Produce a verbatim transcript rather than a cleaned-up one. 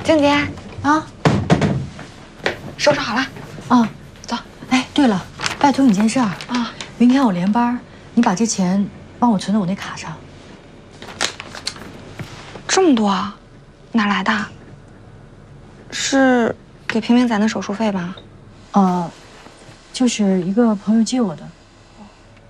静姐啊， 收拾好了。 啊， 走。 哎，对了，拜托你件事儿啊， 明天我连班，你把这钱帮我存到我那卡上。 这么多啊，哪来的？是给平平仔那手术费吧？ 呃，就是一个朋友借我的。